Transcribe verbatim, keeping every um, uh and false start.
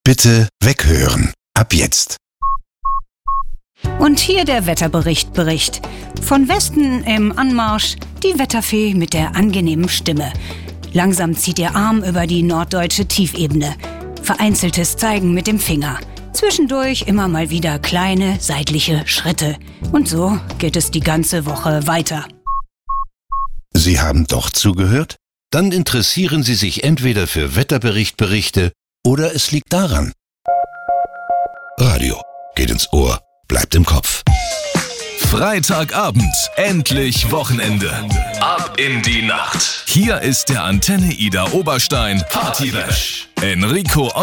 Bitte weghören. Ab jetzt. Und hier der Wetterbericht Bericht. Von Westen im Anmarsch die Wetterfee mit der angenehmen Stimme. Langsam zieht ihr Arm über die norddeutsche Tiefebene. Vereinzeltes Zeigen mit dem Finger. Zwischendurch immer mal wieder kleine seitliche Schritte. Und so geht es die ganze Woche weiter. Sie haben doch zugehört? Dann interessieren Sie sich entweder für Wetterbericht-Berichte oder es liegt daran. Radio geht ins Ohr, bleibt im Kopf. Freitagabend, endlich Wochenende. Ab in die Nacht. Hier ist der Antenne Ida Oberstein Party Bash. Enrico